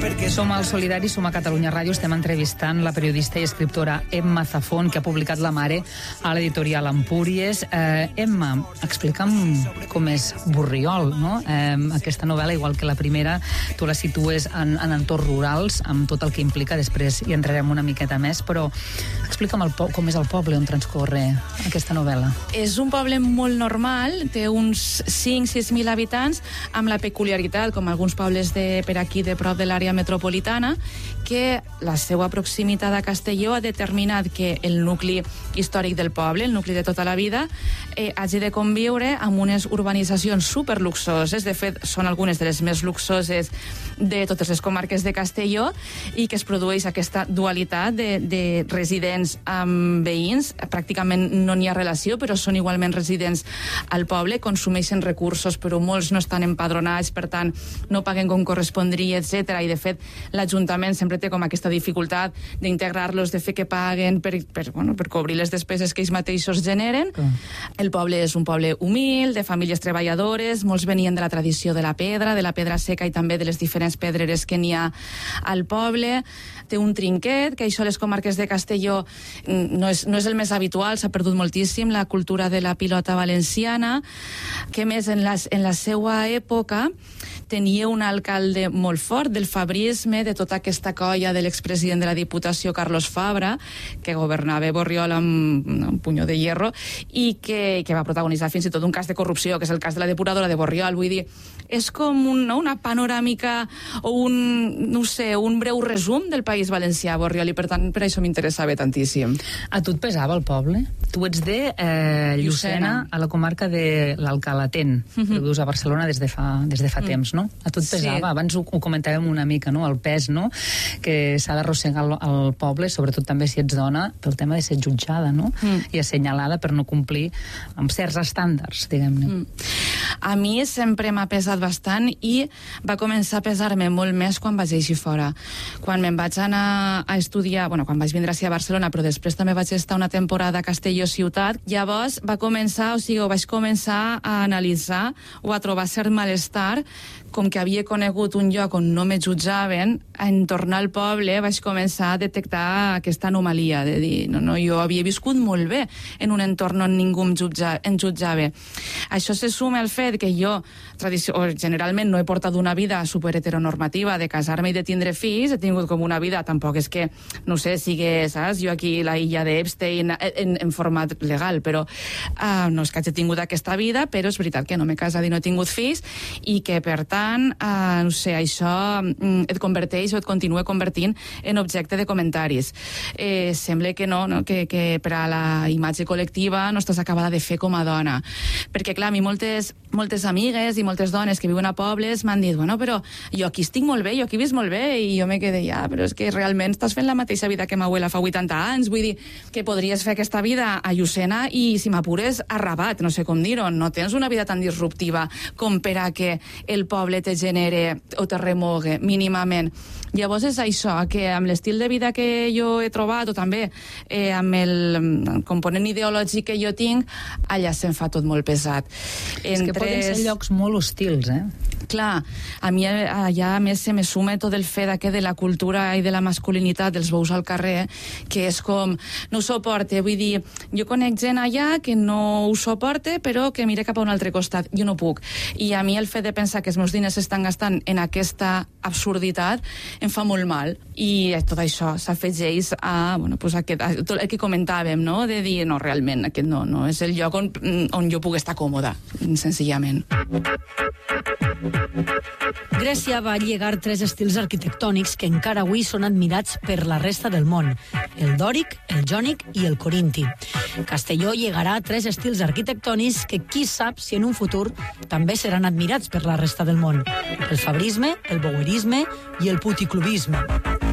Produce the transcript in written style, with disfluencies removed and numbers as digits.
Som al Solidari, som a Catalunya Ràdio, estem entrevistant la periodista i escriptora Emma Zafón, que ha publicat La Mare a l'editorial Empúries. Emma, explica'm com és Borriol, no? Aquesta novel·la, igual que la primera, tu la situes en entorns rurals, amb tot el que implica, després hi entrarem una miqueta més, però explica'm com és el poble on transcorre aquesta novel·la. És un poble molt normal, té uns 5-6 mil habitants, amb la peculiaritat, com alguns pobles per aquí, de prop de l'àrea metropolitana, que la seva proximitat a Castelló ha determinat que el nucli històric del poble, el nucli de tota la vida, hagi de conviure amb unes urbanitzacions superluxoses. De fet, són algunes de les més luxoses de totes les comarques de Castelló, i que es produeix aquesta dualitat de residents amb veïns. Pràcticament no n'hi ha relació, però són igualment residents al poble, consumeixen recursos, però molts no estan empadronats, per tant, no paguen com correspondria, etc. I, de fet, l'Ajuntament sempre té com aquesta dificultat d'integrar-los, de fer que paguen per cobrir les despeses que ells mateixos generen. El poble és un poble humil, de famílies treballadores, molts venien de la tradició de la pedra seca i també de les diferents pedreres que n'hi ha al poble. Té un trinquet, que això a les comarques de Castelló no és el més habitual, s'ha perdut moltíssim la cultura de la pilota valenciana, que més en la seva època tenia un alcalde molt fort del fabrisme, de tota aquesta colla de l'expresident de la Diputació, Carlos Fabra, que governava Borriol amb un punyó de hierro, i que va protagonitzar fins i tot un cas de corrupció, que és el cas de la depuradora de Borriol. Vull dir, és com una panoràmica o un breu resum del País Valencià, Borriol, i per tant per això m'interessava tantíssim. A tu et pesava el poble? Tu ets de Llucena, a la comarca de l'Alcalatén, però vius a Barcelona des de fa temps, no? A tu et pesava? Sí. Abans ho comentàvem una mica, no? El pes, no? Que s'ha d'arrossegar al poble, sobretot també si ets dona, pel tema de ser jutjada, no? I assenyalada per no complir amb certs estàndards, diguem-ne. A mi sempre m'ha pesat bastant, i va començar a pesar-me molt més quan vaig eixir fora. Quan me'n vaig anar a estudiar, quan vaig vindre a Barcelona, però després també vaig estar una temporada a Castelló ciutat, llavors vaig començar a analitzar o a trobar cert malestar, com que havia conegut un lloc on no me jutjaven. En tornar al poble vaig començar a detectar aquesta anomalia de dir, jo havia viscut molt bé en un entorn on ningú em jutjava. Això se suma al fet que jo generalment no he portat una vida superheteronormativa de casar-me i de tindre fills. He tingut com una vida, tampoc és que, no sé, sigui, saps, jo aquí la illa d'Epstein en format legal, però no és que hagi tingut aquesta vida, però és veritat que no m'he casat i no he tingut fills, i que per tant no sé, això et converteix o et continua convertint en objecte de comentaris. Sembla que no, que per a la imatge col·lectiva no estàs acabada de fer com a dona. Perquè, clar, a mi moltes amigues i moltes dones que viuen a pobles m'han dit, però jo aquí estic molt bé, jo aquí visc molt bé, i jo me quedé, però és que realment estàs fent la mateixa vida que ma abuela fa 80 anys, vull dir, que podries fer aquesta vida a Llucena i, si m'apures, a Rabat, no sé com dir-ho, no tens una vida tan disruptiva com per a que el poble te genere o te remogue mínimament. Llavors és això, que amb l'estil de vida que jo he trobat, o també amb el component ideològic que jo tinc, allà se'm fa tot molt pesat. És que poden ser llocs molt hostils, Clar, a mi allà a més se me suma tot el fet de la cultura i de la masculinitat dels bous al carrer, que és com, no ho suporte, vull dir, jo conec gent allà que no ho suporte, però que mire cap a un altre costat, jo no puc. I a mi el fet de pensar que els meus diners s'estan gastant en aquesta absurditat em fa molt mal, i tot això s'afegeix a tot el que comentàvem, no? De dir, no, realment, aquest no és el lloc on jo puc estar còmoda, senzillament. Grècia va llegar 3 estils arquitectònics que encara avui són admirats per la resta del món: el dòric, el jònic i el corinti. Castelló llegarà 3 estils arquitectònics que qui sap si en un futur també seran admirats per la resta del món: el fabrisme, el bouguerisme i el puticlubisme.